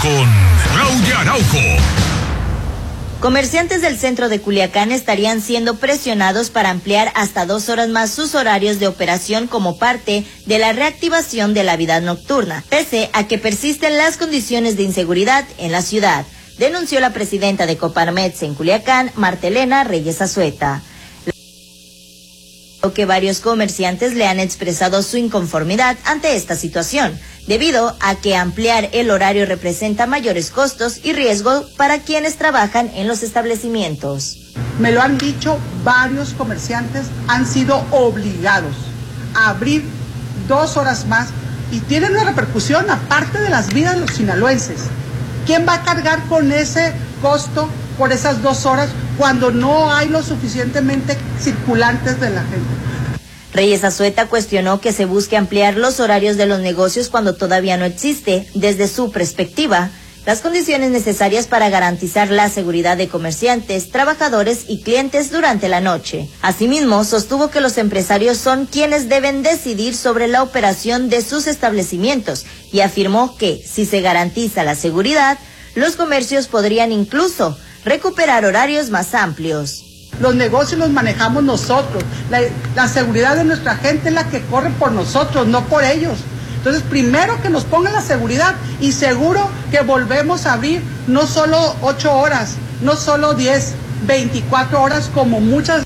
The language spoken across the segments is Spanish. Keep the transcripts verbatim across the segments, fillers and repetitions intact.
con Claudia Araujo. Comerciantes del centro de Culiacán estarían siendo presionados para ampliar hasta dos horas más sus horarios de operación como parte de la reactivación de la vida nocturna, pese a que persisten las condiciones de inseguridad en la ciudad, denunció la presidenta de Coparmex en Culiacán, Martelena Reyes Azueta. Que varios comerciantes le han expresado su inconformidad ante esta situación, debido a que ampliar el horario representa mayores costos y riesgo para quienes trabajan en los establecimientos. Me lo han dicho varios comerciantes, han sido obligados a abrir dos horas más y tienen una repercusión aparte de las vidas de los sinaloenses. ¿Quién va a cargar con ese costo por esas dos horas cuando no hay lo suficientemente circulantes de la gente? Reyes Azueta cuestionó que se busque ampliar los horarios de los negocios cuando todavía no existe, desde su perspectiva, las condiciones necesarias para garantizar la seguridad de comerciantes, trabajadores y clientes durante la noche. Asimismo, sostuvo que los empresarios son quienes deben decidir sobre la operación de sus establecimientos y afirmó que, si se garantiza la seguridad, los comercios podrían incluso recuperar horarios más amplios. Los negocios los manejamos nosotros, la, la seguridad de nuestra gente es la que corre por nosotros, no por ellos. Entonces, primero que nos pongan la seguridad y seguro que volvemos a abrir no solo ocho horas, no solo diez, veinticuatro horas como muchas.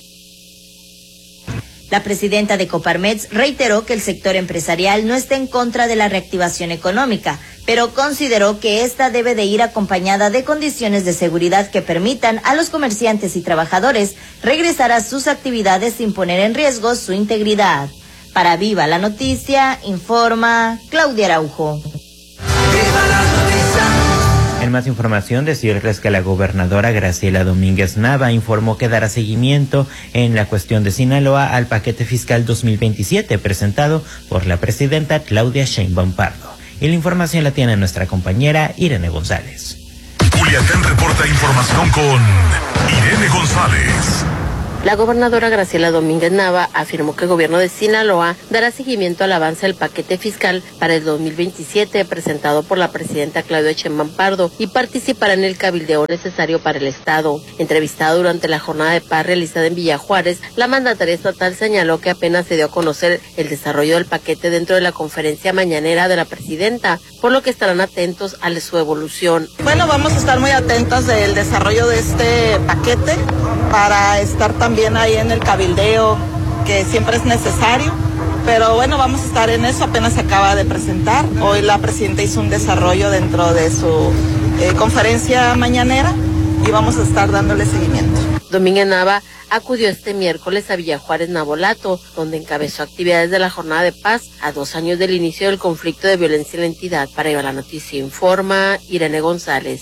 La presidenta de Coparmex reiteró que el sector empresarial no está en contra de la reactivación económica, pero consideró que esta debe de ir acompañada de condiciones de seguridad que permitan a los comerciantes y trabajadores regresar a sus actividades sin poner en riesgo su integridad. Para Viva la Noticia, informa Claudia Araujo. En más información, decirles que la gobernadora Graciela Domínguez Nava informó que dará seguimiento en la cuestión de Sinaloa al paquete fiscal dos mil veintisiete presentado por la presidenta Claudia Sheinbaum Pardo. Y la información la tiene nuestra compañera Irene González. Culiacán reporta información con Irene González. La gobernadora Graciela Domínguez Nava afirmó que el gobierno de Sinaloa dará seguimiento al avance del paquete fiscal para el dos mil veintisiete presentado por la presidenta Claudia Sheinbaum Pardo y participará en el cabildeo necesario para el Estado. Entrevistada durante la jornada de paz realizada en Villa Juárez, la mandataria estatal señaló que apenas se dio a conocer el desarrollo del paquete dentro de la conferencia mañanera de la presidenta, por lo que estarán atentos a su evolución. Bueno, vamos a estar muy atentos del desarrollo de este paquete para estar también ahí en el cabildeo que siempre es necesario, pero bueno, vamos a estar en eso, apenas se acaba de presentar. Hoy la presidenta hizo un desarrollo dentro de su eh, conferencia mañanera y vamos a estar dándole seguimiento. Domínguez Nava acudió este miércoles a Villa Juárez Navolato, donde encabezó actividades de la jornada de paz a dos años del inicio del conflicto de violencia en la entidad. Para Viva la Noticia informa Irene González.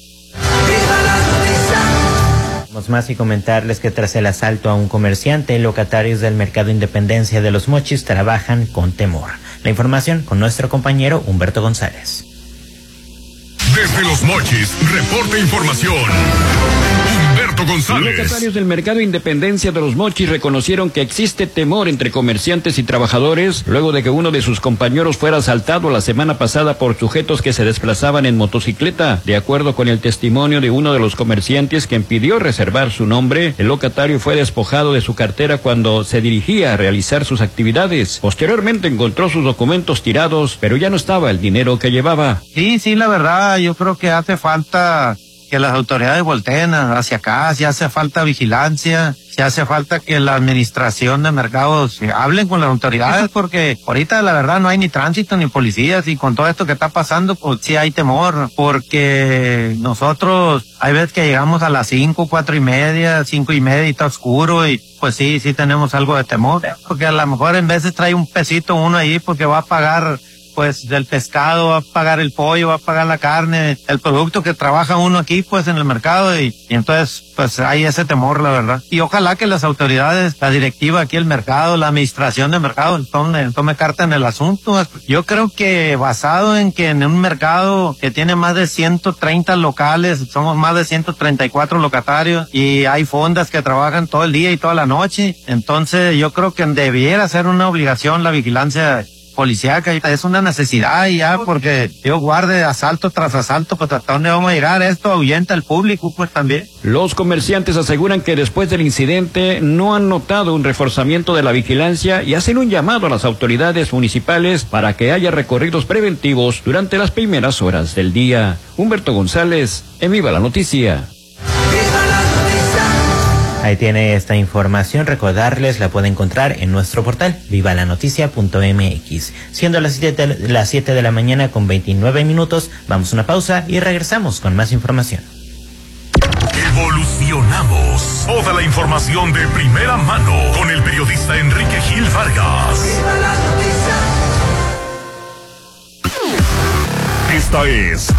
Más y comentarles que tras el asalto a un comerciante, locatarios del Mercado Independencia de Los Mochis trabajan con temor. La información con nuestro compañero Humberto González. Desde Los Mochis, reporta información Humberto González. Locatarios del Mercado Independencia de Los Mochis reconocieron que existe temor entre comerciantes y trabajadores luego de que uno de sus compañeros fuera asaltado la semana pasada por sujetos que se desplazaban en motocicleta. De acuerdo con el testimonio de uno de los comerciantes, quien pidió reservar su nombre, el locatario fue despojado de su cartera cuando se dirigía a realizar sus actividades. Posteriormente encontró sus documentos tirados, pero ya no estaba el dinero que llevaba. Sí, sí, la verdad, yo creo que hace falta que las autoridades volteen hacia acá, si hace falta vigilancia, si hace falta que la administración de mercados hablen con las autoridades, porque ahorita la verdad no hay ni tránsito ni policías, y con todo esto que está pasando pues sí hay temor, porque nosotros hay veces que llegamos a las cinco, cuatro y media, cinco y media y está oscuro, y pues sí, sí tenemos algo de temor, porque a lo mejor en veces trae un pesito uno ahí porque va a pagar pues del pescado, va a pagar el pollo, va a pagar la carne, el producto que trabaja uno aquí pues en el mercado, y, y entonces pues hay ese temor, la verdad. Y ojalá que las autoridades, la directiva aquí, el mercado, la administración del mercado tome, tome carta en el asunto. Yo creo que basado en que en un mercado que tiene más de ciento treinta locales, somos más de ciento treinta y cuatro locatarios y hay fondas que trabajan todo el día y toda la noche, entonces yo creo que debiera ser una obligación la vigilancia policíaca, es una necesidad ya, porque yo guarde asalto tras asalto, pues hasta dónde vamos a llegar, esto ahuyenta al público pues también. Los comerciantes aseguran que después del incidente no han notado un reforzamiento de la vigilancia y hacen un llamado a las autoridades municipales para que haya recorridos preventivos durante las primeras horas del día. Humberto González, en Viva la Noticia. Ahí tiene esta información, recordarles, la puede encontrar en nuestro portal viva la noticia punto m x. Siendo las siete, las siete de la mañana con veintinueve minutos, vamos a una pausa y regresamos con más información. Evolucionamos. Toda la información de primera mano con el periodista Enrique Gil Vargas. Esta es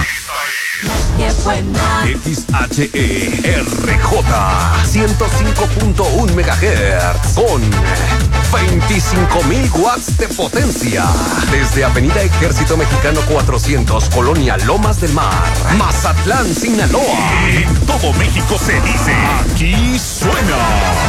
X H E R J ciento cinco punto uno megahertz con veinticinco mil watts de potencia. Desde Avenida Ejército Mexicano cuatrocientos, Colonia Lomas del Mar, Mazatlán, Sinaloa. En todo México se dice, aquí suena.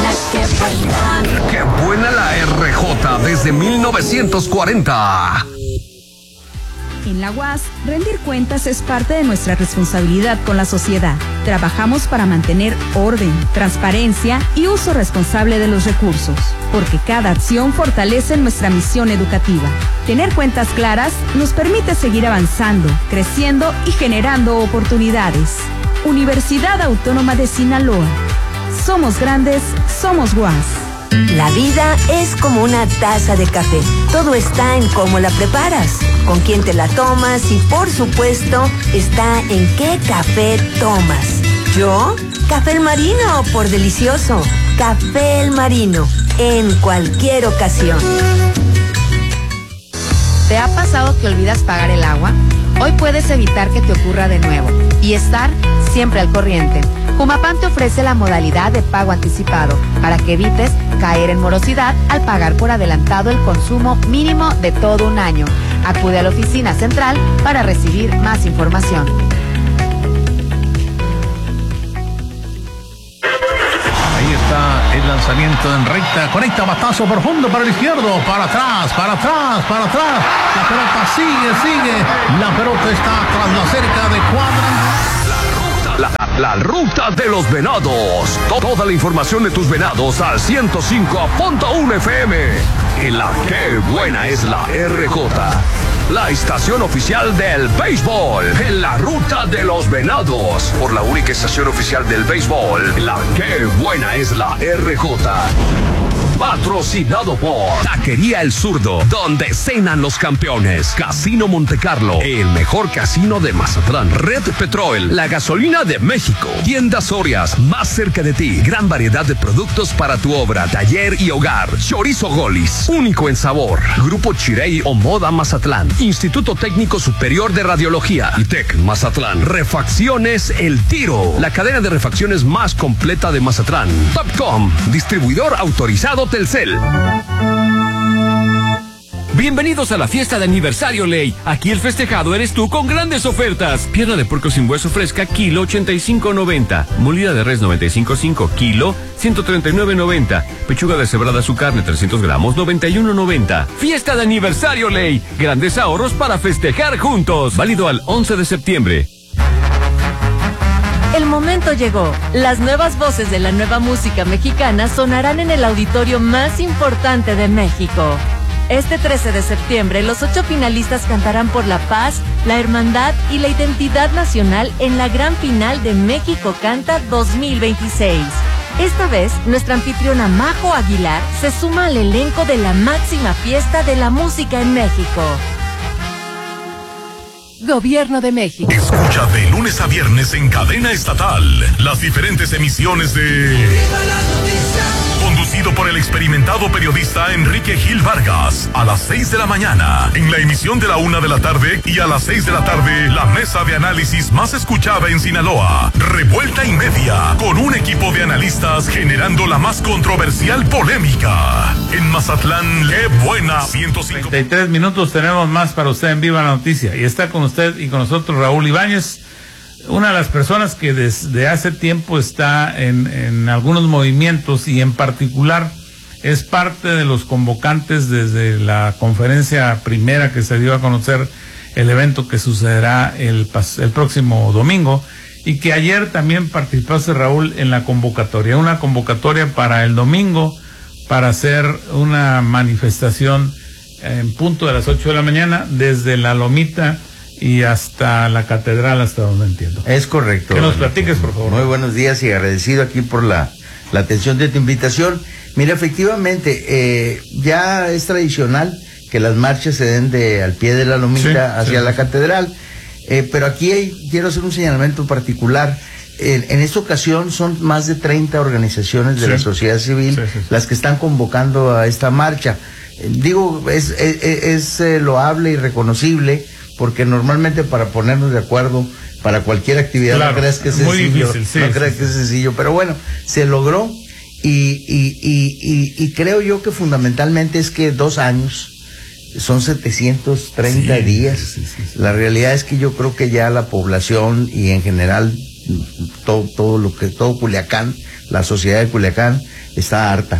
¡Qué buena la R J desde mil novecientos cuarenta! En la U A S, rendir cuentas es parte de nuestra responsabilidad con la sociedad. Trabajamos para mantener orden, transparencia y uso responsable de los recursos, porque cada acción fortalece nuestra misión educativa. Tener cuentas claras nos permite seguir avanzando, creciendo y generando oportunidades. Universidad Autónoma de Sinaloa. Somos grandes, somos U A S. La vida es como una taza de café. Todo está en cómo la preparas, con quién te la tomas y, por supuesto, está en qué café tomas. ¿Yo? Café El Marino, por delicioso. Café El Marino, en cualquier ocasión. ¿Te ha pasado que olvidas pagar el agua? Hoy puedes evitar que te ocurra de nuevo y estar siempre al corriente. Humapan te ofrece la modalidad de pago anticipado para que evites caer en morosidad al pagar por adelantado el consumo mínimo de todo un año. Acude a la oficina central para recibir más información. Ahí está el lanzamiento en recta, conecta batazo profundo para el izquierdo, para atrás, para atrás, para atrás. La pelota sigue, sigue. La pelota está tras la cerca de cuadra. La, la ruta de los venados. Toda la información de tus venados al ciento cinco punto uno F M. En la que buena es la R J. La estación oficial del béisbol. En la ruta de los venados. Por la única estación oficial del béisbol. La que buena es la R J. Patrocinado por Taquería El Zurdo, donde cenan los campeones. Casino Monte Carlo, el mejor casino de Mazatlán. Red Petrol, la gasolina de México. Tiendas Sorias, más cerca de ti. Gran variedad de productos para tu obra, taller y hogar. Chorizo Golis, único en sabor. Grupo Chirey o Moda Mazatlán. Instituto Técnico Superior de Radiología. ITEC Mazatlán. Refacciones El Tiro, la cadena de refacciones más completa de Mazatlán. Topcom, distribuidor autorizado Telcel. Bienvenidos a la fiesta de aniversario Ley. Aquí el festejado eres tú con grandes ofertas. Pierna de puerco sin hueso fresca, kilo ochenta y cinco noventa. Molida de res noventa y cinco cinco, kilo ciento treinta y nueve noventa. Pechuga deshebrada su carne trescientos gramos, noventa y uno noventa. Fiesta de aniversario Ley. Grandes ahorros para festejar juntos. Válido al once de septiembre. El momento llegó. Las nuevas voces de la nueva música mexicana sonarán en el auditorio más importante de México. Este trece de septiembre, los ocho finalistas cantarán por la paz, la hermandad y la identidad nacional en la gran final de México Canta dos mil veintiséis. Esta vez, nuestra anfitriona Majo Aguilar se suma al elenco de la máxima fiesta de la música en México. Gobierno de México. Escucha de lunes a viernes en cadena estatal las diferentes emisiones de Conducido por el experimentado periodista Enrique Gil Vargas, a las seis de la mañana, en la emisión de la una de la tarde, y a las seis de la tarde, la mesa de análisis más escuchada en Sinaloa, Revuelta y Media, con un equipo de analistas generando la más controversial polémica. En Mazatlán, ¡qué buena! ciento cinco. treinta y tres minutos tenemos más para usted en Viva la Noticia, y está con usted y con nosotros Raúl Ibáñez, una de las personas que desde hace tiempo está en, en algunos movimientos, y en particular es parte de los convocantes desde la conferencia primera que se dio a conocer el evento que sucederá el, el próximo domingo, y que ayer también participaste, Raúl, en la convocatoria, una convocatoria para el domingo, para hacer una manifestación en punto de las ocho de la mañana, desde la Lomita y hasta la Catedral, hasta donde entiendo. Es correcto. Que nos platiques, por favor. Muy buenos días y agradecido aquí por la, la atención de tu invitación. Mira, efectivamente, eh, ya es tradicional que las marchas se den de al pie de la Lomita, sí, hacia sí, la sí. Catedral, eh, pero aquí hay, quiero hacer un señalamiento particular. En, en esta ocasión son más de treinta organizaciones de sí. la sociedad civil sí, sí, sí. las que están convocando a esta marcha. Eh, digo, es, es, es eh, loable y reconocible, porque normalmente para ponernos de acuerdo para cualquier actividad, claro, no creas que es sencillo, difícil, sí, no creas sí, que sí. es sencillo, pero bueno, se logró, y, y, y, y, y creo yo que fundamentalmente es que dos años son setecientos treinta sí, días. Sí, sí, sí. La realidad es que yo creo que ya la población y en general todo, todo lo que, todo Culiacán, la sociedad de Culiacán está harta.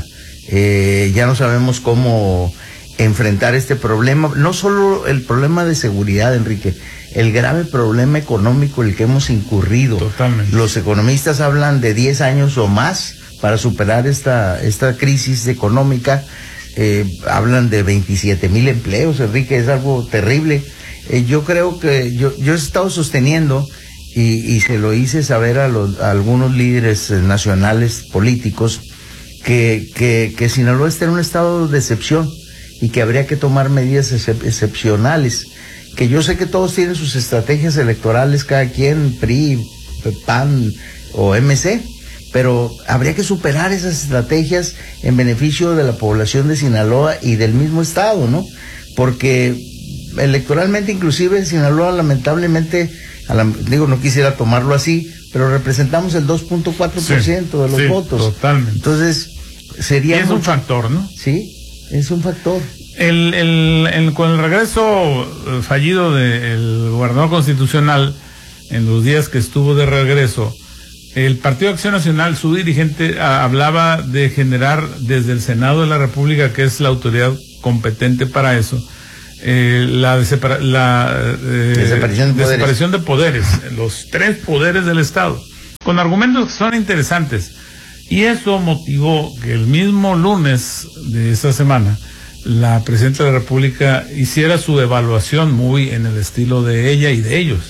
Eh, ya no sabemos cómo enfrentar este problema, no solo el problema de seguridad, Enrique, el grave problema económico en el que hemos incurrido. Totalmente. Los economistas hablan de diez años o más para superar esta, esta crisis económica. Eh, hablan de veintisiete mil empleos, Enrique, es algo terrible. Eh, yo creo que yo, yo he estado sosteniendo y, y se lo hice saber a, los, a algunos líderes nacionales políticos que, que, que Sinaloa está en un estado de excepción y que habría que tomar medidas excep excepcionales, que yo sé que todos tienen sus estrategias electorales, cada quien, P R I, P A N o M C, pero habría que superar esas estrategias en beneficio de la población de Sinaloa y del mismo estado, ¿no? Porque electoralmente, inclusive, Sinaloa lamentablemente, a la, digo, no quisiera tomarlo así, pero representamos el dos punto cuatro por ciento sí, de los sí, votos. Totalmente. Entonces, sería... Y es mucho, un factor, ¿no? Sí, es un factor. El, el, el, con el regreso fallido del gobernador constitucional, en los días que estuvo de regreso, el Partido Acción Nacional, su dirigente, a, hablaba de generar desde el Senado de la República, que es la autoridad competente para eso, eh, la, desepara, la eh, desaparición, de desaparición de poderes, los tres poderes del Estado, con argumentos que son interesantes. Y eso motivó que el mismo lunes de esta semana, la Presidenta de la República hiciera su evaluación muy en el estilo de ella y de ellos.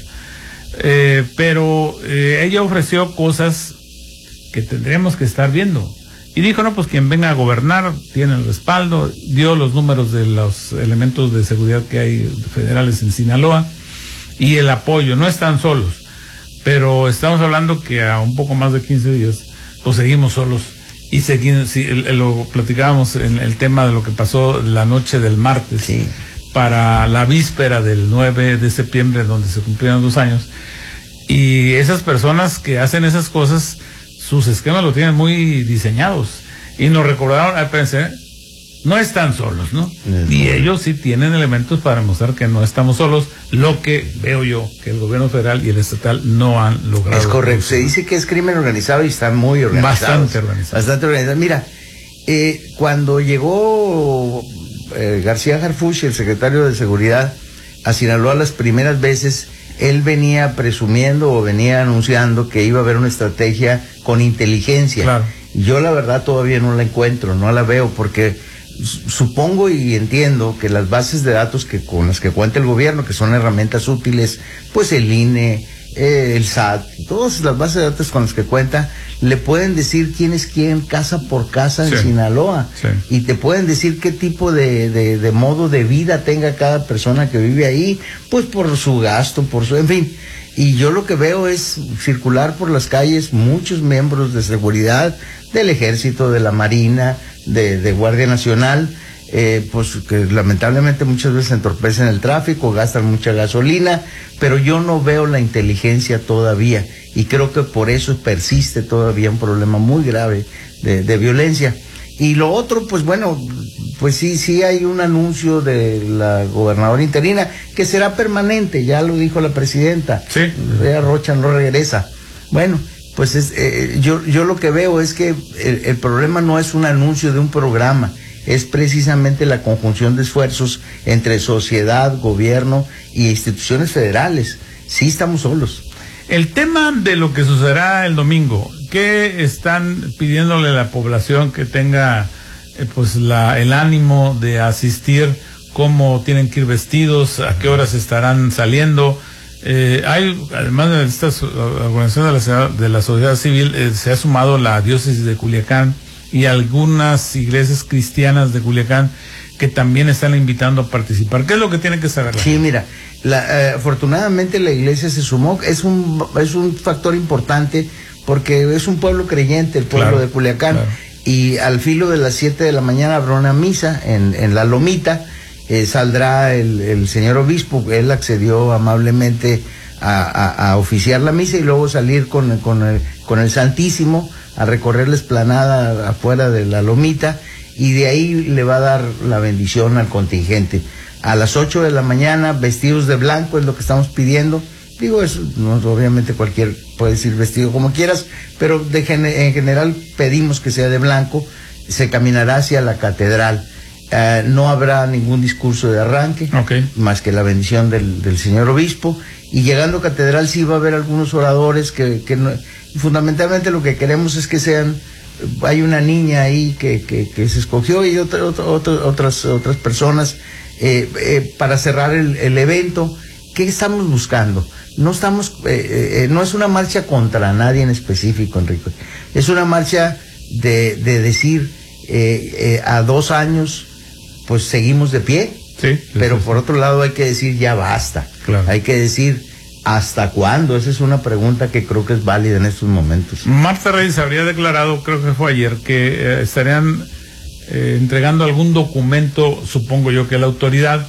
Eh, pero eh, ella ofreció cosas que tendríamos que estar viendo. Y dijo, no, pues quien venga a gobernar tiene el respaldo, dio los números de los elementos de seguridad que hay federales en Sinaloa y el apoyo, no están solos, pero estamos hablando que a un poco más de quince días, pues seguimos solos. Y seguimos, sí, lo platicábamos en el tema de lo que pasó la noche del martes, sí, para la víspera del nueve de septiembre, donde se cumplieron dos años. Y esas personas que hacen esas cosas, sus esquemas lo tienen muy diseñados. Y nos recordaron, ah, pensé, no están solos, ¿no? Es y bueno. Ellos sí tienen elementos para demostrar que no estamos solos, lo que veo yo que el gobierno federal y el estatal no han logrado. Es correcto, se dice que es crimen organizado y está muy organizado. Bastante organizado. Bastante organizado. Mira, eh, cuando llegó eh, García Harfuch, el secretario de Seguridad, a Sinaloa las primeras veces, él venía presumiendo o venía anunciando que iba a haber una estrategia con inteligencia. Claro. Yo la verdad todavía no la encuentro, no la veo, porque supongo y entiendo que las bases de datos que con las que cuenta el gobierno, que son herramientas útiles, pues el I N E, eh, el S A T, todas las bases de datos con las que cuenta, le pueden decir quién es quién, casa por casa en sí. Sinaloa, sí. Y te pueden decir qué tipo de, de, de modo de vida tenga cada persona que vive ahí, pues por su gasto, por su, en fin. Y yo lo que veo es circular por las calles muchos miembros de seguridad, del Ejército, de la Marina, de, de Guardia Nacional, eh, pues que lamentablemente muchas veces entorpecen el tráfico, gastan mucha gasolina, pero yo no veo la inteligencia todavía, y creo que por eso persiste todavía un problema muy grave de, de violencia. Y lo otro, pues bueno, pues sí, sí hay un anuncio de la gobernadora interina, que será permanente, ya lo dijo la presidenta. Sí. Rea Rocha no regresa. Bueno, pues es, eh, yo, yo lo que veo es que el, el problema no es un anuncio de un programa, es precisamente la conjunción de esfuerzos entre sociedad, gobierno y instituciones federales. Sí estamos solos. El tema de lo que sucederá el domingo, ¿qué están pidiéndole a la población que tenga eh, pues la, el ánimo de asistir? ¿Cómo tienen que ir vestidos? ¿A qué horas estarán saliendo? Eh, hay, además de estas organizaciones de la, de la sociedad civil, eh, se ha sumado la diócesis de Culiacán y algunas iglesias cristianas de Culiacán que también están invitando a participar. ¿Qué es lo que tienen que saber? Sí, mira, la, eh, afortunadamente la iglesia se sumó, es un, es un factor importante porque es un pueblo creyente, el pueblo claro, de Culiacán, claro. Y al filo de las siete de la mañana habrá una misa en, en la Lomita. Eh, saldrá el, el señor obispo, él accedió amablemente a, a, a oficiar la misa y luego salir con, con, el, con el Santísimo a recorrer la explanada afuera de la Lomita y de ahí le va a dar la bendición al contingente. A las ocho de la mañana, vestidos de blanco es lo que estamos pidiendo. Digo, eso, no, obviamente cualquier puede decir vestido como quieras, pero de, en general pedimos que sea de blanco. Se caminará hacia la catedral. Uh, no habrá ningún discurso de arranque, okay. Más que la bendición del, del señor obispo, y llegando a catedral sí va a haber algunos oradores que, que no, fundamentalmente lo que queremos es que sean, hay una niña ahí que, que, que se escogió y otra, otra, otra, otras, otras personas eh, eh, para cerrar el, el evento. ¿Qué estamos buscando? No estamos, eh, eh, no es una marcha contra nadie en específico, Enrique, es una marcha de, de decir eh, eh, a dos años pues seguimos de pie, sí, sí, pero sí, por sí. Otro lado hay que decir ya basta, claro. Hay que decir ¿hasta cuándo? Esa es una pregunta que creo que es válida en estos momentos. Marta Reyes habría declarado, creo que fue ayer, que eh, estarían eh, entregando algún documento, supongo yo que la autoridad,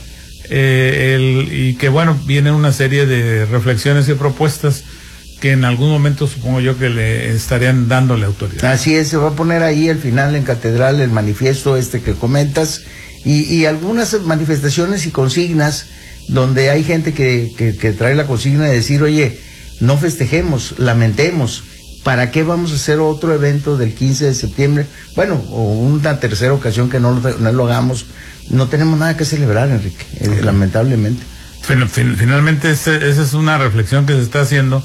eh, el, y que bueno, viene una serie de reflexiones y propuestas que en algún momento supongo yo que le estarían dando la autoridad. Así es, se va a poner ahí al final en catedral el manifiesto este que comentas. Y, y algunas manifestaciones y consignas donde hay gente que, que, que trae la consigna de decir, oye, no festejemos, lamentemos, ¿para qué vamos a hacer otro evento del quince de septiembre? Bueno, o una tercera ocasión que no lo, no lo hagamos, no tenemos nada que celebrar, Enrique, okay. eh, lamentablemente. Fin, fin, finalmente ese, esa es una reflexión que se está haciendo.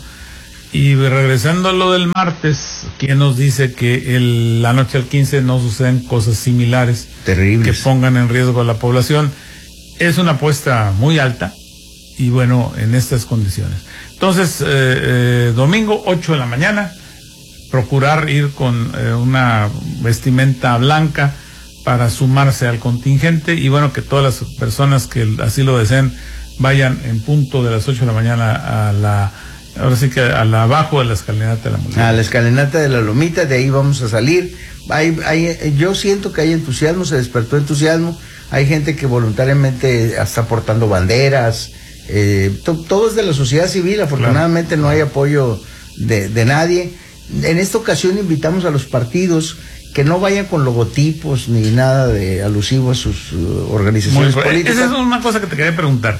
Y regresando a lo del martes, ¿quién nos dice que el, la noche al quince no suceden cosas similares? Terribles. Que pongan en riesgo a la población. Es una apuesta muy alta y bueno, en estas condiciones. Entonces, eh, eh, domingo, ocho de la mañana, procurar ir con eh, una vestimenta blanca para sumarse al contingente y bueno, que todas las personas que así lo deseen vayan en punto de las ocho de la mañana a la... Ahora sí que a la abajo de la escalinata de la Molina. A la escalinata de la Lomita, de ahí vamos a salir. Hay, hay, yo siento que hay entusiasmo, se despertó entusiasmo. Hay gente que voluntariamente está portando banderas. Eh, to, todo es de la sociedad civil, afortunadamente claro. No hay apoyo de, de nadie. En esta ocasión invitamos a los partidos que no vayan con logotipos ni nada de alusivo a sus uh, organizaciones Muy, políticas. Esa es una cosa que te quería preguntar.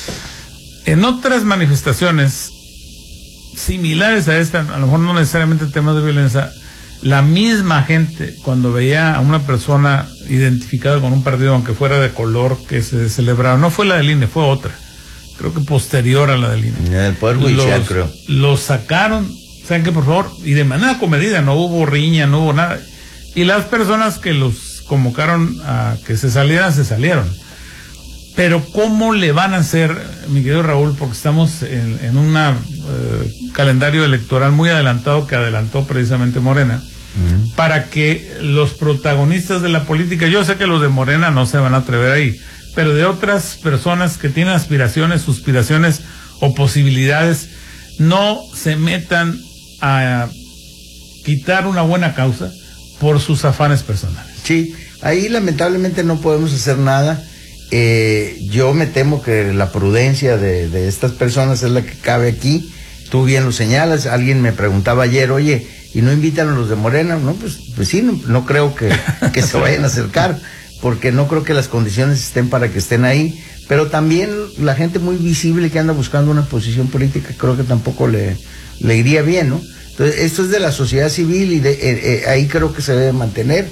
En otras manifestaciones similares a esta, a lo mejor no necesariamente temas de violencia, la misma gente cuando veía a una persona identificada con un partido, aunque fuera de color que se celebraba, no fue la del I N E, fue otra, creo que posterior a la del I N E. El Poder Judicial, los, creo. Los sacaron, saben que por favor, y de manera comedida, no hubo riña, no hubo nada, y las personas que los convocaron a que se salieran, se salieron. Pero ¿cómo le van a hacer, mi querido Raúl? Porque estamos en, en un uh, calendario electoral muy adelantado que adelantó precisamente Morena, uh-huh. Para que los protagonistas de la política, yo sé que los de Morena no se van a atrever ahí, pero de otras personas que tienen aspiraciones, suspiraciones o posibilidades, no se metan a quitar una buena causa por sus afanes personales. Sí, ahí lamentablemente no podemos hacer nada. Eh, yo me temo que la prudencia de, de estas personas es la que cabe aquí. Tú bien lo señalas. Alguien me preguntaba ayer, oye, ¿y no invitan a los de Morena? No, pues, pues sí, no, no creo que, que se vayan a acercar, porque no creo que las condiciones estén para que estén ahí. Pero también la gente muy visible que anda buscando una posición política, creo que tampoco le, le iría bien, ¿no? Entonces, esto es de la sociedad civil y de, eh, eh, ahí creo que se debe mantener.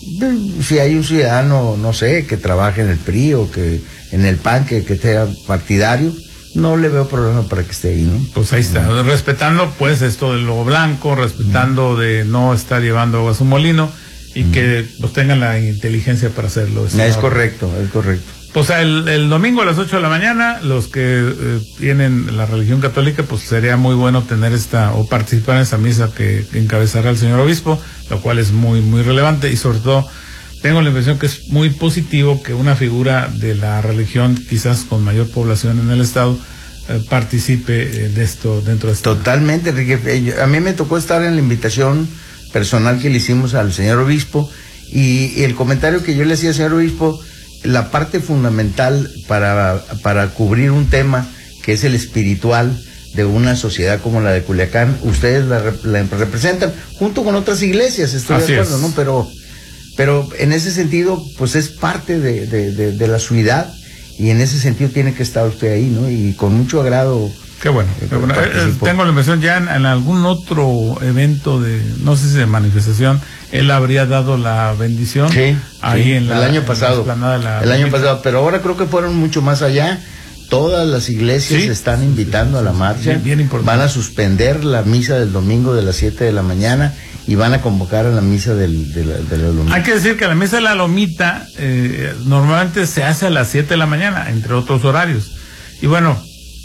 Si hay un ciudadano, no sé, que trabaje en el P R I o que en el P A N, que, que sea partidario, no le veo problema para que esté ahí, ¿no? Pues ahí está, no. respetando pues esto de lo blanco, respetando mm. de no estar llevando agua a su molino y mm. que pues tengan la inteligencia para hacerlo. Es correcto, es correcto. Pues el, el domingo a las ocho de la mañana, los que eh, tienen la religión católica, pues sería muy bueno tener esta, o participar en esa misa que, que encabezará el señor obispo, lo cual es muy, muy relevante y sobre todo tengo la impresión que es muy positivo que una figura de la religión, quizás con mayor población en el estado, eh, participe eh, de esto, dentro de esto. Totalmente, Enrique. A mí me tocó estar en la invitación personal que le hicimos al señor obispo y, y el comentario que yo le hacía al señor obispo, la parte fundamental para, para cubrir un tema que es el espiritual de una sociedad como la de Culiacán, ustedes la, la representan, junto con otras iglesias, estoy Así de acuerdo, es. ¿no? Pero, pero en ese sentido, pues es parte de, de, de, de la ciudad, y en ese sentido tiene que estar usted ahí, ¿no? Y con mucho agrado. Qué bueno. Qué bueno. Eh, tengo la impresión ya en, en algún otro evento de, no sé si de manifestación, él habría dado la bendición. Sí, ahí sí, en la, el año pasado. En la la el año pasado, pero ahora creo que fueron mucho más allá. Todas las iglesias ¿Sí? están invitando a la marcha. Bien, bien importante. Van a suspender la misa del domingo de las siete de la mañana y van a convocar a la misa del, de, la, de la Lomita. Hay que decir que la misa de la Lomita eh, normalmente se hace a las siete de la mañana, entre otros horarios. Y bueno,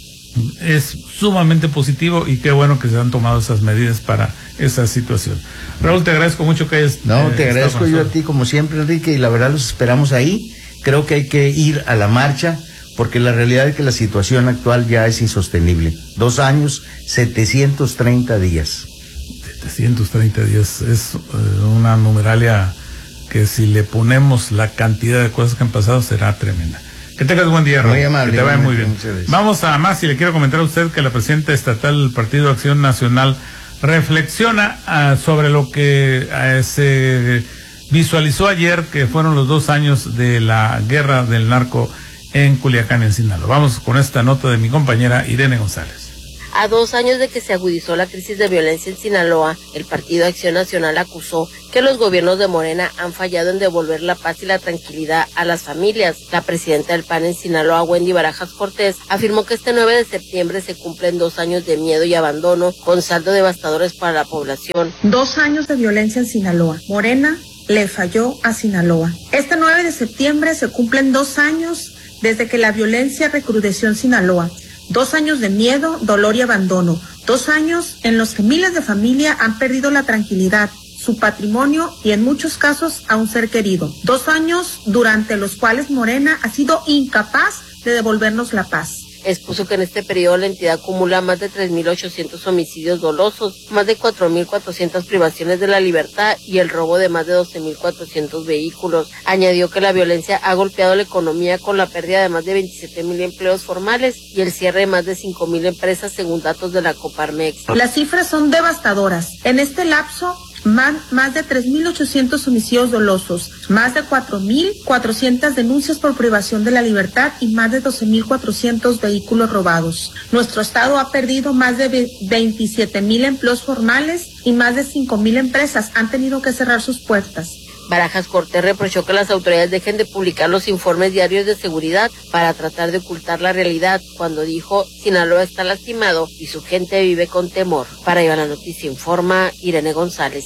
es sumamente positivo y qué bueno que se han tomado esas medidas para esa situación. Raúl, te agradezco mucho que hayas... No, te eh, agradezco yo a ti como siempre, Enrique, y la verdad los esperamos ahí. Creo que hay que ir a la marcha, porque la realidad es que la situación actual ya es insostenible. Dos años, setecientos treinta días. setecientos treinta días es uh, una numeralia que si le ponemos la cantidad de cosas que han pasado será tremenda. Que tengas buen día, Raúl. Muy amable. Que te vaya muy bien. Vamos a más y le quiero comentar a usted que la presidenta estatal del Partido Acción Nacional reflexiona uh, sobre lo que uh, se visualizó ayer, que fueron los dos años de la guerra del narco en Culiacán, en Sinaloa. Vamos con esta nota de mi compañera Irene González. A dos años de que se agudizó la crisis de violencia en Sinaloa, el Partido Acción Nacional acusó que los gobiernos de Morena han fallado en devolver la paz y la tranquilidad a las familias. La presidenta del P A N en Sinaloa, Wendy Barajas Cortés, afirmó que este nueve de septiembre se cumplen dos años de miedo y abandono, con saldo devastadores para la población. Dos años de violencia en Sinaloa. Morena le falló a Sinaloa. Este nueve de septiembre se cumplen dos años desde que la violencia recrudeció en Sinaloa. Dos años de miedo, dolor y abandono. Dos años en los que miles de familias han perdido la tranquilidad, su patrimonio y en muchos casos a un ser querido. Dos años durante los cuales Morena ha sido incapaz de devolvernos la paz. Expuso que en este periodo la entidad acumula más de tres mil ochocientos homicidios dolosos, más de cuatro mil cuatrocientas privaciones de la libertad y el robo de más de doce mil cuatrocientos vehículos. Añadió que la violencia ha golpeado la economía con la pérdida de más de veintisiete mil empleos formales y el cierre de más de cinco mil empresas según datos de la Coparmex. Las cifras son devastadoras. En este lapso, Más, más de tres mil ochocientos homicidios dolosos, más de cuatro mil cuatrocientas denuncias por privación de la libertad y más de doce mil cuatrocientos vehículos robados. Nuestro estado ha perdido más de veintisiete mil empleos formales y más de cinco mil empresas han tenido que cerrar sus puertas. Barajas Cortés reprochó que las autoridades dejen de publicar los informes diarios de seguridad para tratar de ocultar la realidad, cuando dijo Sinaloa está lastimado y su gente vive con temor. Para Iba la Noticia informa Irene González.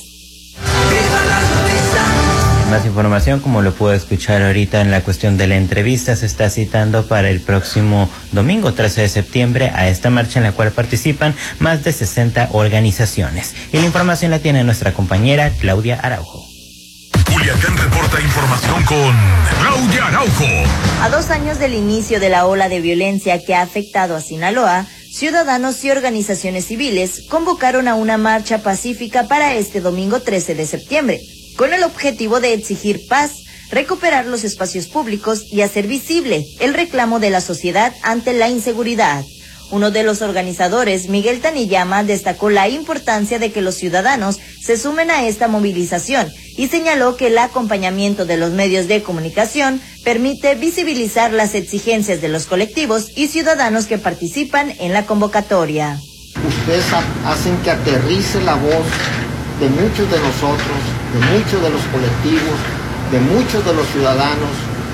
Más información, como lo puedo escuchar ahorita en la cuestión de la entrevista, se está citando para el próximo domingo trece de septiembre a esta marcha en la cual participan más de sesenta organizaciones. Y la información la tiene nuestra compañera Claudia Araujo. Culiacán reporta información con Claudia Araujo. A dos años del inicio de la ola de violencia que ha afectado a Sinaloa, ciudadanos y organizaciones civiles convocaron a una marcha pacífica para este domingo trece de septiembre, con el objetivo de exigir paz, recuperar los espacios públicos y hacer visible el reclamo de la sociedad ante la inseguridad. Uno de los organizadores, Miguel Taniyama, destacó la importancia de que los ciudadanos se sumen a esta movilización y señaló que el acompañamiento de los medios de comunicación permite visibilizar las exigencias de los colectivos y ciudadanos que participan en la convocatoria. ustedes hacen que aterrice la voz de muchos de nosotros, de muchos de los colectivos, de muchos de los ciudadanos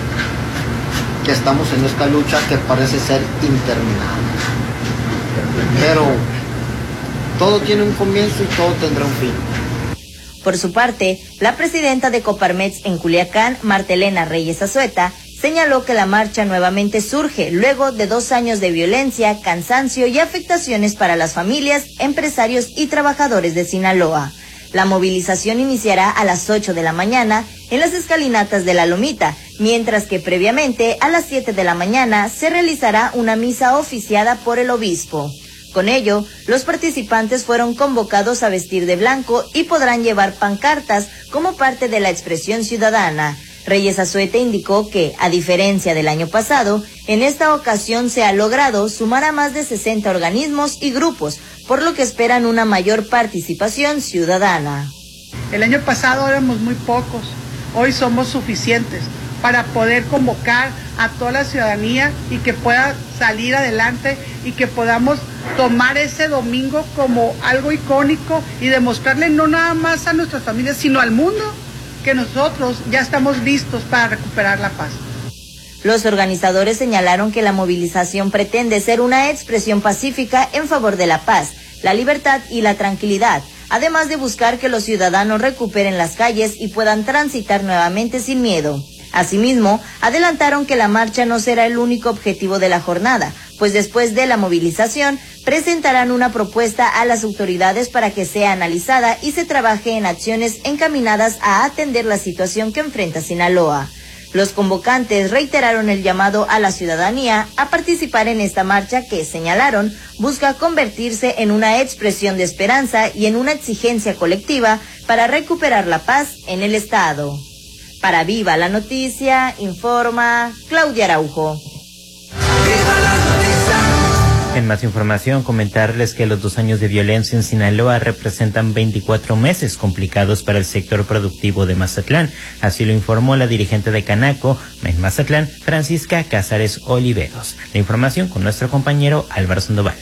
que estamos en esta lucha que parece ser interminable. Pero todo tiene un comienzo y todo tendrá un fin. Por su parte, la presidenta de Coparmex en Culiacán, Marta Elena Reyes Azueta, señaló que la marcha nuevamente surge luego de dos años de violencia, cansancio y afectaciones para las familias, empresarios y trabajadores de Sinaloa. La movilización iniciará a las ocho de la mañana en las escalinatas de La Lomita, mientras que previamente a las siete de la mañana se realizará una misa oficiada por el obispo. Con ello, los participantes fueron convocados a vestir de blanco y podrán llevar pancartas como parte de la expresión ciudadana. Reyes Azueta indicó que, a diferencia del año pasado, en esta ocasión se ha logrado sumar a más de sesenta organismos y grupos, por lo que esperan una mayor participación ciudadana. El año pasado éramos muy pocos, hoy somos suficientes para poder convocar a toda la ciudadanía y que pueda salir adelante y que podamos tomar ese domingo como algo icónico y demostrarle no nada más a nuestras familias, sino al mundo, que nosotros ya estamos listos para recuperar la paz. Los organizadores señalaron que la movilización pretende ser una expresión pacífica en favor de la paz, la libertad y la tranquilidad, además de buscar que los ciudadanos recuperen las calles y puedan transitar nuevamente sin miedo. Asimismo, adelantaron que la marcha no será el único objetivo de la jornada, pues después de la movilización presentarán una propuesta a las autoridades para que sea analizada y se trabaje en acciones encaminadas a atender la situación que enfrenta Sinaloa. Los convocantes reiteraron el llamado a la ciudadanía a participar en esta marcha que, señalaron, busca convertirse en una expresión de esperanza y en una exigencia colectiva para recuperar la paz en el Estado. Para Viva la Noticia, informa Claudia Araujo. En más información, comentarles que los dos años de violencia en Sinaloa representan veinticuatro meses complicados para el sector productivo de Mazatlán. Así lo informó la dirigente de Canaco en Mazatlán, Francisca Cázares Oliveros. La información con nuestro compañero Álvaro Sandoval.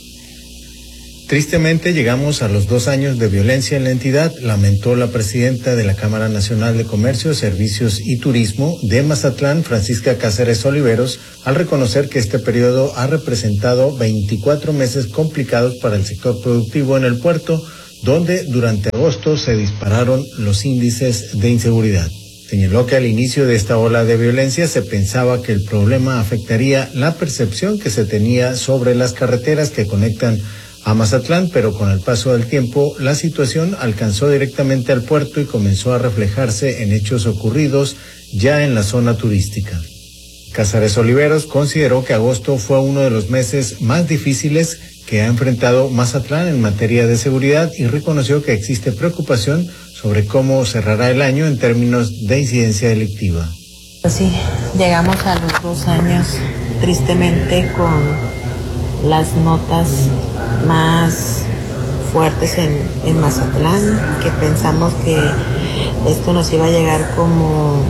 Tristemente llegamos a los dos años de violencia en la entidad, lamentó la presidenta de la Cámara Nacional de Comercio, Servicios y Turismo de Mazatlán, Francisca Cáceres Oliveros, al reconocer que este periodo ha representado veinticuatro meses complicados para el sector productivo en el puerto, donde durante agosto se dispararon los índices de inseguridad. Señaló que al inicio de esta ola de violencia se pensaba que el problema afectaría la percepción que se tenía sobre las carreteras que conectan a Mazatlán, pero con el paso del tiempo la situación alcanzó directamente al puerto y comenzó a reflejarse en hechos ocurridos ya en la zona turística. Cázares Oliveros consideró que agosto fue uno de los meses más difíciles que ha enfrentado Mazatlán en materia de seguridad y reconoció que existe preocupación sobre cómo cerrará el año en términos de incidencia delictiva. Sí, llegamos a los dos años tristemente con las notas más fuertes en, en Mazatlán, que pensamos que esto nos iba a llegar como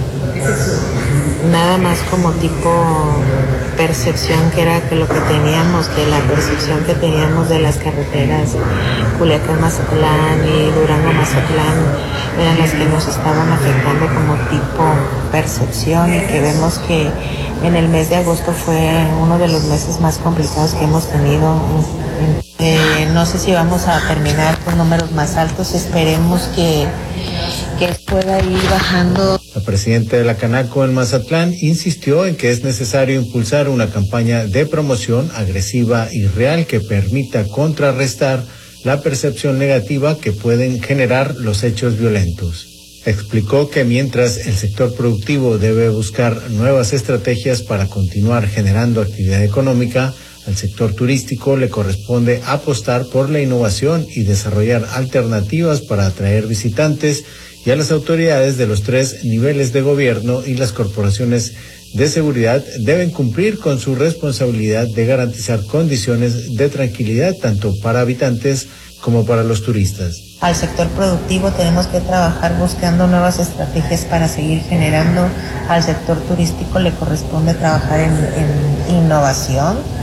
nada más como tipo percepción, que era que lo que teníamos, que la percepción que teníamos de las carreteras Culiacán-Mazatlán y Durango-Mazatlán eran las que nos estaban afectando como tipo percepción, y que vemos que en el mes de agosto fue uno de los meses más complicados que hemos tenido. Eh, no sé si vamos a terminar con números más altos, esperemos que, que pueda ir bajando. La presidenta de la Canaco en Mazatlán insistió en que es necesario impulsar una campaña de promoción agresiva y real que permita contrarrestar la percepción negativa que pueden generar los hechos violentos. Explicó que mientras el sector productivo debe buscar nuevas estrategias para continuar generando actividad económica, al sector turístico le corresponde apostar por la innovación y desarrollar alternativas para atraer visitantes, y a las autoridades de los tres niveles de gobierno y las corporaciones de seguridad deben cumplir con su responsabilidad de garantizar condiciones de tranquilidad tanto para habitantes como para los turistas. Al sector productivo tenemos que trabajar buscando nuevas estrategias para seguir generando. Al sector turístico le corresponde trabajar en, en innovación,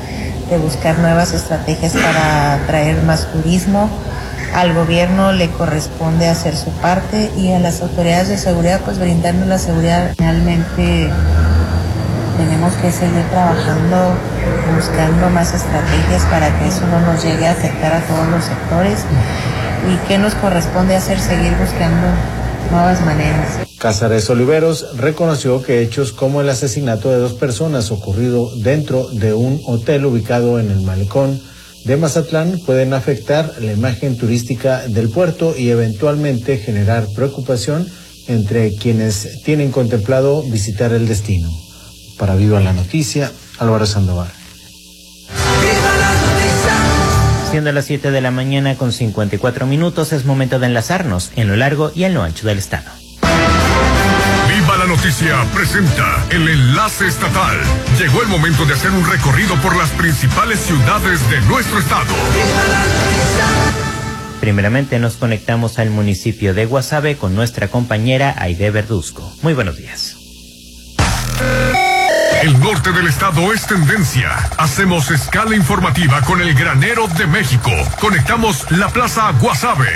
de buscar nuevas estrategias para atraer más turismo. Al gobierno le corresponde hacer su parte y a las autoridades de seguridad pues brindarnos la seguridad. Realmente tenemos que seguir trabajando, buscando más estrategias para que eso no nos llegue a afectar a todos los sectores. ¿Y qué nos corresponde hacer? Seguir buscando nuevas maneras. Cázares Oliveros reconoció que hechos como el asesinato de dos personas ocurrido dentro de un hotel ubicado en el malecón de Mazatlán pueden afectar la imagen turística del puerto y eventualmente generar preocupación entre quienes tienen contemplado visitar el destino. Para Viva la Noticia, Álvaro Sandoval. Siendo las siete de la mañana con cincuenta y cuatro minutos, es momento de enlazarnos en lo largo y en lo ancho del estado. Viva la Noticia presenta el enlace estatal. Llegó el momento de hacer un recorrido por las principales ciudades de nuestro estado. Primeramente nos conectamos al municipio de Guasave con nuestra compañera Aide Verduzco. Muy buenos días. El norte del estado es tendencia. Hacemos escala informativa con el granero de México. Conectamos la Plaza Guasave.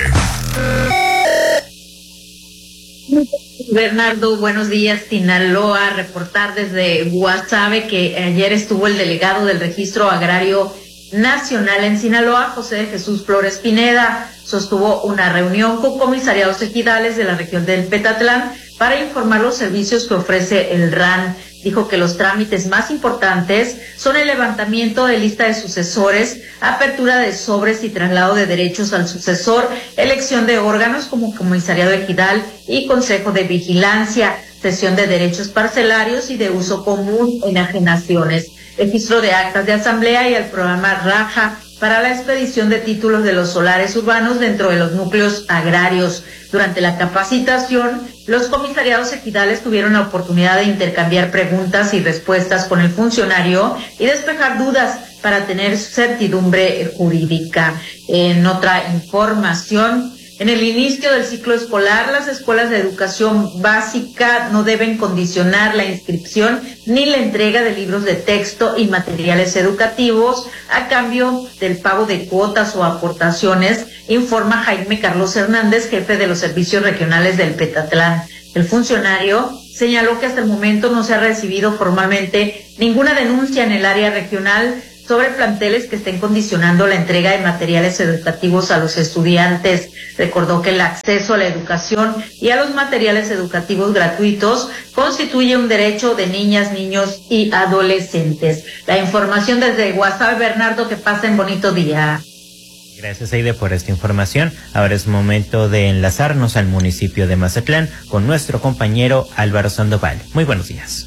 Bernardo, buenos días. Sinaloa, reportar desde Guasave que ayer estuvo el delegado del Registro Agrario Nacional en Sinaloa, José de Jesús Flores Pineda. Sostuvo una reunión con comisariados ejidales de la región del Petatlán para informar los servicios que ofrece el R A N. Dijo que los trámites más importantes son el levantamiento de lista de sucesores, apertura de sobres y traslado de derechos al sucesor, elección de órganos como comisariado ejidal y consejo de vigilancia, cesión de derechos parcelarios y de uso común, enajenaciones, registro de actas de asamblea y el programa Raja para la expedición de títulos de los solares urbanos dentro de los núcleos agrarios. Durante la capacitación, los comisariados ejidales tuvieron la oportunidad de intercambiar preguntas y respuestas con el funcionario y despejar dudas para tener certidumbre jurídica. En otra información, en el inicio del ciclo escolar, las escuelas de educación básica no deben condicionar la inscripción ni la entrega de libros de texto y materiales educativos a cambio del pago de cuotas o aportaciones, informa Jaime Carlos Hernández, jefe de los servicios regionales del Petatlán. El funcionario señaló que hasta el momento no se ha recibido formalmente ninguna denuncia en el área regional sobre planteles que estén condicionando la entrega de materiales educativos a los estudiantes. Recordó que el acceso a la educación y a los materiales educativos gratuitos constituye un derecho de niñas, niños y adolescentes. La información desde Guasave, Bernardo, que pasen bonito día. Gracias, Aide, por esta información. Ahora es momento de enlazarnos al municipio de Mazatlán con nuestro compañero Álvaro Sandoval. Muy buenos días.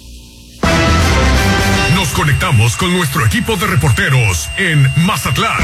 Nos conectamos con nuestro equipo de reporteros en Mazatlán.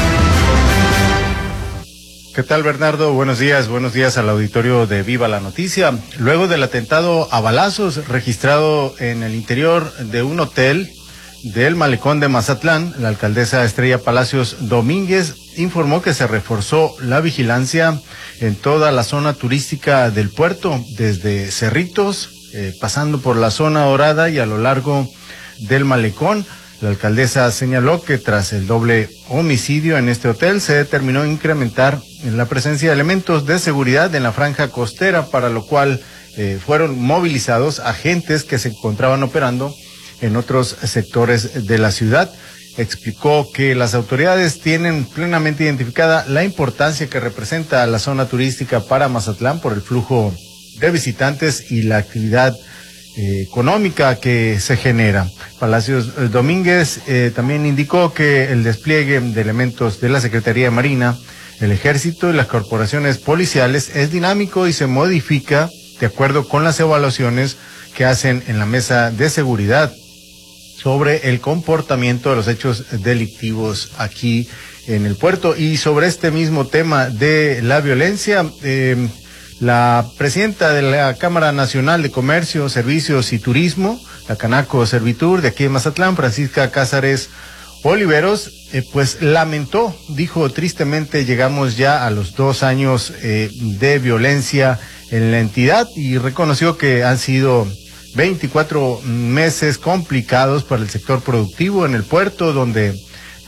¿Qué tal, Bernardo? Buenos días, buenos días al auditorio de Viva la Noticia. Luego del atentado a balazos registrado en el interior de un hotel del malecón de Mazatlán, la alcaldesa Estrella Palacios Domínguez informó que se reforzó la vigilancia en toda la zona turística del puerto, desde Cerritos, eh, pasando por la zona dorada y a lo largo del malecón. La alcaldesa señaló que tras el doble homicidio en este hotel se determinó incrementar la presencia de elementos de seguridad en la franja costera, para lo cual eh, fueron movilizados agentes que se encontraban operando en otros sectores de la ciudad. Explicó que las autoridades tienen plenamente identificada la importancia que representa la zona turística para Mazatlán por el flujo de visitantes y la actividad eh, económica que se genera. Palacios eh, Domínguez eh, también indicó que el despliegue de elementos de la Secretaría de Marina, el Ejército y las corporaciones policiales es dinámico y se modifica de acuerdo con las evaluaciones que hacen en la mesa de seguridad sobre el comportamiento de los hechos delictivos aquí en el puerto. Y sobre este mismo tema de la violencia, eh, la presidenta de la Cámara Nacional de Comercio, Servicios y Turismo, la Canaco Servitur de aquí de Mazatlán, Francisca Cázares Oliveros, eh, pues lamentó, dijo tristemente, llegamos ya a los dos años eh, de violencia en la entidad, y reconoció que han sido veinticuatro meses complicados para el sector productivo en el puerto, donde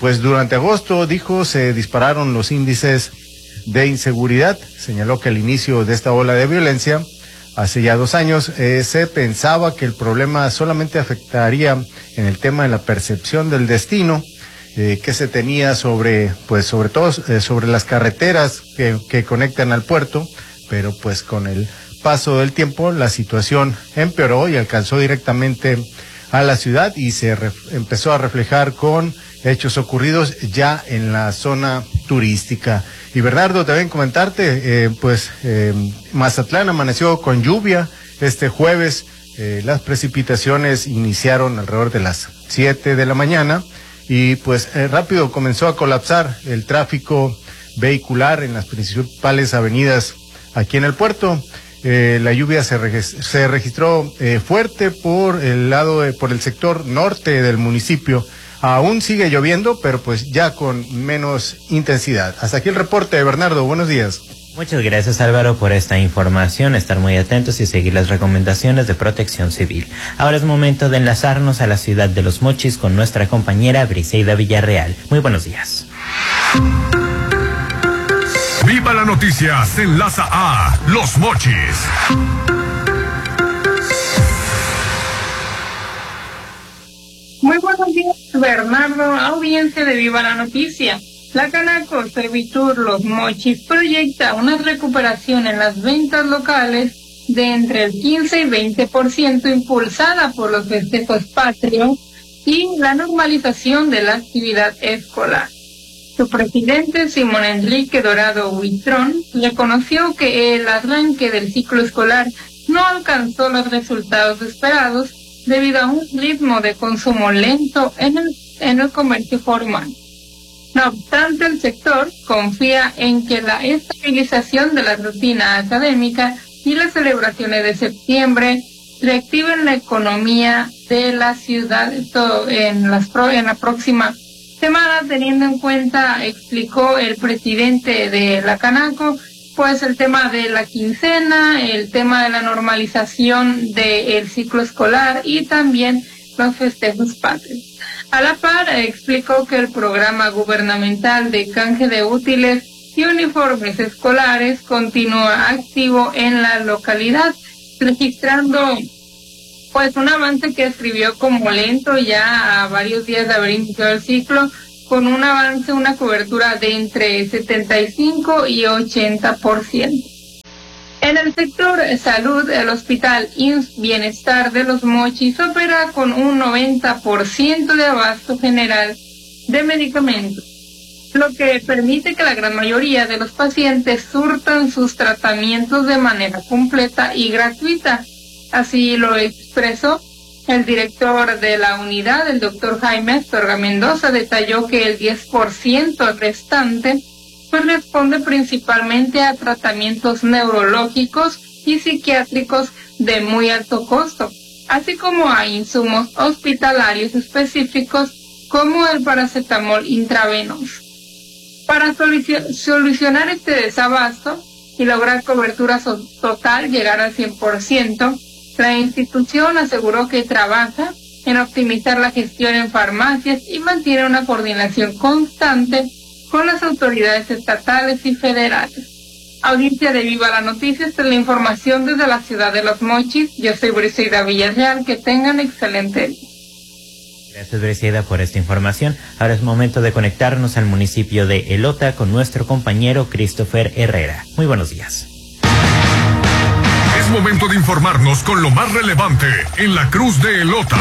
pues durante agosto, dijo, se dispararon los índices de inseguridad. Señaló que al inicio de esta ola de violencia, hace ya dos años, eh, se pensaba que el problema solamente afectaría en el tema de la percepción del destino eh, que se tenía sobre, pues sobre todo eh, sobre las carreteras que, que conectan al puerto, pero pues con el paso del tiempo la situación empeoró y alcanzó directamente a la ciudad y se ref- empezó a reflejar con hechos ocurridos ya en la zona turística. Y Bernardo, también comentarte, eh, pues eh, Mazatlán amaneció con lluvia este jueves, eh, las precipitaciones iniciaron alrededor de las siete de la mañana y pues eh, rápido comenzó a colapsar el tráfico vehicular en las principales avenidas aquí en el puerto. Eh, la lluvia se, regis- se registró eh, fuerte por el lado, de, por el sector norte del municipio. Aún sigue lloviendo, pero pues ya con menos intensidad. Hasta aquí el reporte de Bernardo. Buenos días. Muchas gracias, Álvaro, por esta información. Estar muy atentos y seguir las recomendaciones de Protección Civil. Ahora es momento de enlazarnos a la ciudad de Los Mochis con nuestra compañera Briseida Villarreal. Muy buenos días. Viva la noticia, se enlaza a Los Mochis. Muy buenos días, Bernardo, audiencia de Viva la Noticia. La Canaco Servitur Los Mochis proyecta una recuperación en las ventas locales de entre el quince y veinte por ciento impulsada por los festejos patrios y la normalización de la actividad escolar. Su presidente, Simón Enrique Dorado Huitrón, reconoció que el arranque del ciclo escolar no alcanzó los resultados esperados debido a un ritmo de consumo lento en el, en el comercio formal. No obstante, el sector confía en que la estabilización de la rutina académica y las celebraciones de septiembre reactiven la economía de la ciudad en, las, en la próxima semana, teniendo en cuenta, explicó el presidente de la Canaco, pues el tema de la quincena, el tema de la normalización del ciclo escolar y también los festejos patrios. A la par, explicó que el programa gubernamental de canje de útiles y uniformes escolares continúa activo en la localidad, registrando pues un avance que escribió como lento ya a varios días de haber iniciado el ciclo, con un avance, una cobertura de entre setenta y cinco y ochenta por ciento. En el sector salud, el Hospital I M S S Bienestar de Los Mochis opera con un noventa por ciento de abasto general de medicamentos, lo que permite que la gran mayoría de los pacientes surtan sus tratamientos de manera completa y gratuita. Así lo expresó el director de la unidad, el doctor Jaime Astorga Mendoza. Detalló que el diez por ciento restante pues responde principalmente a tratamientos neurológicos y psiquiátricos de muy alto costo, así como a insumos hospitalarios específicos como el paracetamol intravenoso. Para solucion- solucionar este desabasto y lograr cobertura so- total, llegar al cien por ciento, la institución aseguró que trabaja en optimizar la gestión en farmacias y mantiene una coordinación constante con las autoridades estatales y federales. Audiencia de Viva la Noticia, esta es la información desde la ciudad de Los Mochis. Yo soy Briseida Villarreal, que tengan excelente día. Gracias, Briseida, por esta información. Ahora es momento de conectarnos al municipio de Elota con nuestro compañero Christopher Herrera. Muy buenos días. Es momento de informarnos con lo más relevante en la Cruz de Elota.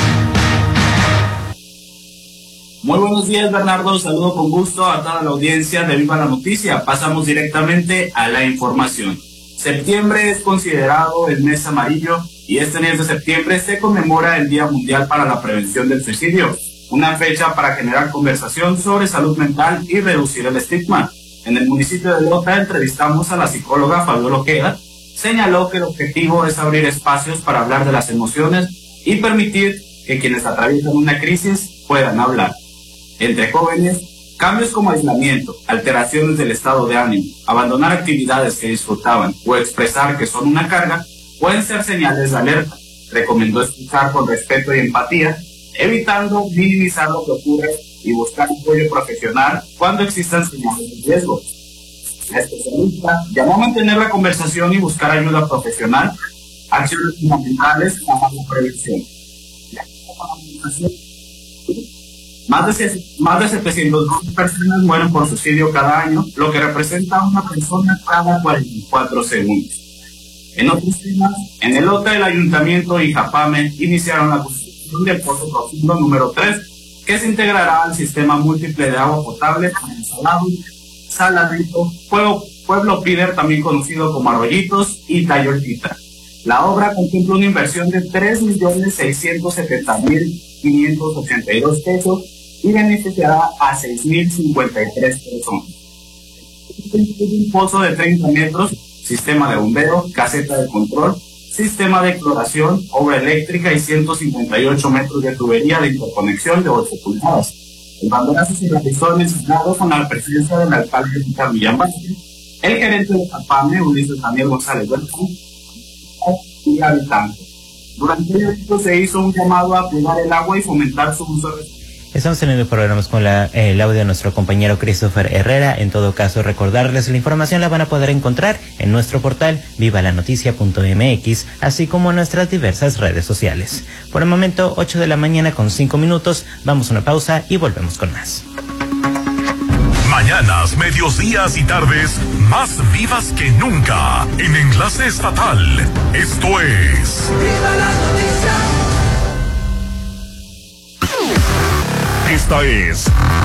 Muy buenos días, Bernardo. Saludo con gusto a toda la audiencia de Viva la Noticia. Pasamos directamente a la información. Septiembre es considerado el mes amarillo y este mes de septiembre se conmemora el Día Mundial para la Prevención del Suicidio, una fecha para generar conversación sobre salud mental y reducir el estigma. En el municipio de Elota entrevistamos a la psicóloga Fabiola Ojeda. Señaló que el objetivo es abrir espacios para hablar de las emociones y permitir que quienes atraviesan una crisis puedan hablar. Entre jóvenes, cambios como aislamiento, alteraciones del estado de ánimo, abandonar actividades que disfrutaban o expresar que son una carga pueden ser señales de alerta. Recomendó escuchar con respeto y empatía, evitando minimizar lo que ocurre y buscar apoyo profesional cuando existan señales de riesgo. La especialista llamó a mantener la conversación y buscar ayuda profesional, acciones fundamentales para la prevención. Más de, más de setecientas mil personas mueren por suicidio cada año, lo que representa una persona cada cuarenta y cuatro segundos. En otros temas, en el lote del Ayuntamiento y Japame iniciaron la construcción del pozo profundo número tres, que se integrará al sistema múltiple de agua potable con ensalado, Saladito, Pueblo, Pueblo Pider, también conocido como Arroyitos, y Tayoltita. La obra contempla una inversión de tres millones seiscientos setenta mil quinientos ochenta y dos pesos y beneficiará a seis mil cincuenta y tres personas. Un pozo de treinta metros, sistema de bombeo, caseta de control, sistema de cloración, obra eléctrica y ciento cincuenta y ocho metros de tubería de interconexión de ocho pulgadas. El banderazo se realizó en el Senado con la presencia del alcalde de Víctor Villamarte, el gerente de Japame, Ulises Daniel González Huerta, y habitantes. Durante el evento se hizo un llamado a cuidar el agua y fomentar su uso responsable. Estamos teniendo programas con la, eh, el audio de nuestro compañero Christopher Herrera. En todo caso, recordarles la información la van a poder encontrar en nuestro portal viva la noticia punto m x, así como en nuestras diversas redes sociales. Por el momento, ocho de la mañana con cinco minutos. Vamos a una pausa y volvemos con más. Mañanas, medios días y tardes más vivas que nunca en Enlace Estatal. Esto es Viva la Noticia. Esta es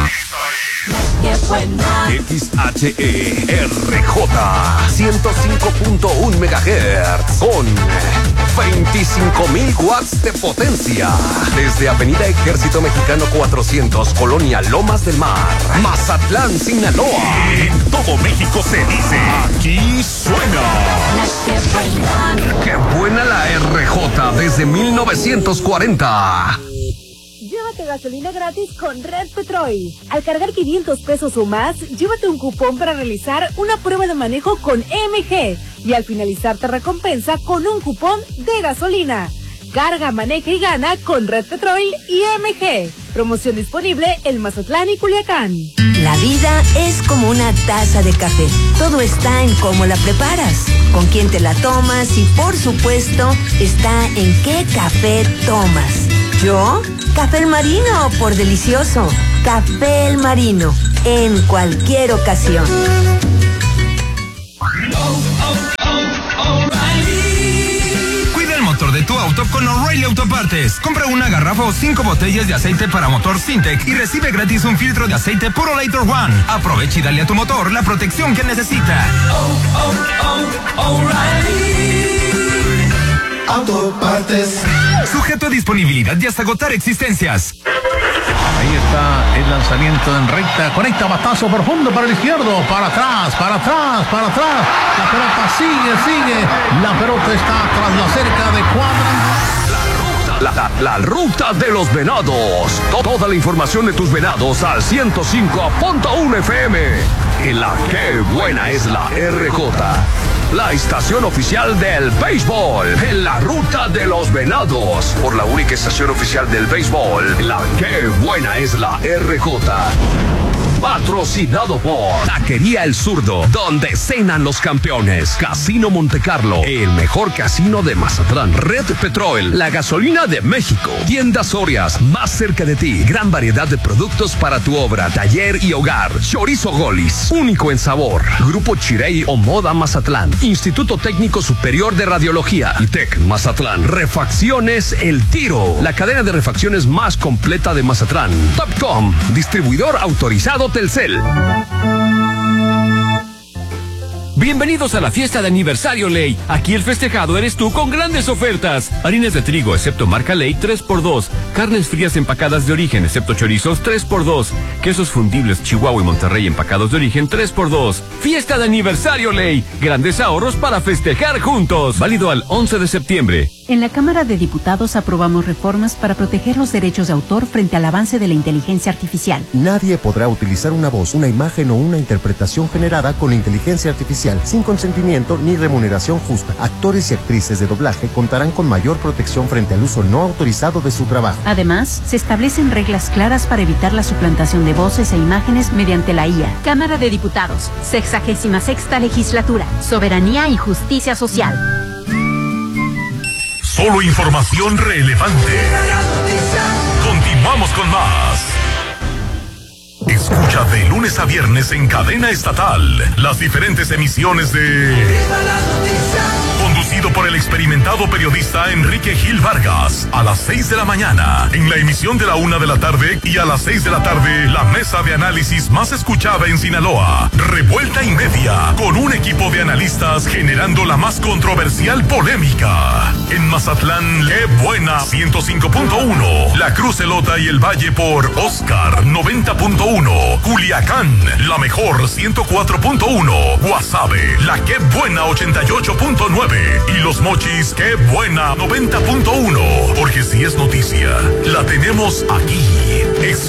X H E R J ciento cinco punto uno megahertz con veinticinco mil watts de potencia. Desde Avenida Ejército Mexicano cuatrocientos, Colonia Lomas del Mar, Mazatlán, Sinaloa. En todo México se dice, aquí suena. ¡Qué buena la R J desde mil novecientos cuarenta! Llévate gasolina gratis con Red Petrol. Al cargar quinientos pesos o más, llévate un cupón para realizar una prueba de manejo con M G. Y al finalizar te recompensa con un cupón de gasolina. Carga, maneja y gana con Red Petrol y M G. Promoción disponible en Mazatlán y Culiacán. La vida es como una taza de café. Todo está en cómo la preparas, con quién te la tomas y, por supuesto, está en qué café tomas. ¿Yo? Café El Marino, por delicioso. Café El Marino, en cualquier ocasión. Cuida el motor de tu auto con O'Reilly Autopartes. Compra una garrafa o cinco botellas de aceite para motor Syntec y recibe gratis un filtro de aceite Purolator One. Aprovecha y dale a tu motor la protección que necesita. Oh, oh, oh, O'Reilly Autopartes. Sujeto a disponibilidad y hasta agotar existencias. Ahí está el lanzamiento en recta. Conecta batazo profundo para el izquierdo. Para atrás, para atrás, para atrás. La pelota sigue, sigue. La pelota está tras la cerca de cuadrangular. La, la, la ruta de los venados. Toda la información de tus venados al ciento cinco punto uno F M. En la que buena es la R J. La estación oficial del béisbol. En la ruta de los venados. Por la única estación oficial del béisbol. La que buena es la R J. Patrocinado por Taquería El Zurdo, donde cenan los campeones. Casino Monte Carlo, el mejor casino de Mazatlán. Red Petrol, la gasolina de México. Tiendas Sorias, más cerca de ti. Gran variedad de productos para tu obra, taller y hogar. Chorizo Golis, único en sabor. Grupo Chirey o Moda Mazatlán. Instituto Técnico Superior de Radiología. ITEC Mazatlán. Refacciones El Tiro, la cadena de refacciones más completa de Mazatlán. Topcom, distribuidor autorizado Telcel. Bienvenidos a la fiesta de aniversario Ley. Aquí el festejado eres tú con grandes ofertas. Harinas de trigo, excepto marca Ley, tres por dos. Carnes frías empacadas de origen, excepto chorizos, tres por dos. Quesos fundibles Chihuahua y Monterrey empacados de origen, tres por dos. Fiesta de aniversario Ley. Grandes ahorros para festejar juntos. Válido al once de septiembre. En la Cámara de Diputados aprobamos reformas para proteger los derechos de autor frente al avance de la inteligencia artificial. Nadie podrá utilizar una voz, una imagen o una interpretación generada con inteligencia artificial sin consentimiento ni remuneración justa. Actores y actrices de doblaje contarán con mayor protección frente al uso no autorizado de su trabajo. Además, se establecen reglas claras para evitar la suplantación de voces e imágenes mediante la I A. Cámara de Diputados, sexagésima sexta legislatura, soberanía y justicia social. Solo información relevante. Continuamos con más. Escucha de lunes a viernes en cadena estatal las diferentes emisiones de... Conducido por el experimentado periodista Enrique Gil Vargas, a las seis de la mañana, en la emisión de la una de la tarde, y a las seis de la tarde, la mesa de análisis más escuchada en Sinaloa, Revuelta y Media, con un equipo de analistas generando la más controversial polémica. En Mazatlán, qué buena, ciento cinco punto uno, La Cruz Elota y el Valle por Oscar, noventa punto uno, Culiacán, la mejor, ciento cuatro punto uno, Guasave, la qué buena, ochenta y ocho punto nueve, y Los Mochis, qué buena, noventa punto uno, porque si es noticia, la tenemos aquí.